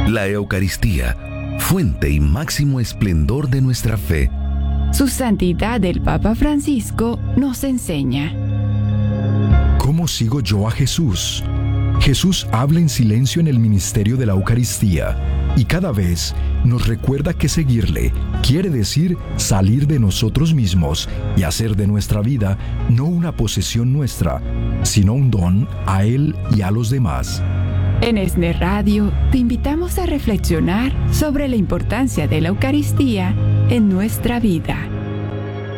La Eucaristía, fuente y máximo esplendor de nuestra fe. Su Santidad el Papa Francisco nos enseña. ¿Cómo sigo yo a Jesús? Jesús habla en silencio en el ministerio de la Eucaristía y cada vez nos recuerda que seguirle quiere decir salir de nosotros mismos y hacer de nuestra vida no una posesión nuestra, sino un don a Él y a los demás. En ESNE Radio te invitamos a reflexionar sobre la importancia de la Eucaristía en nuestra vida.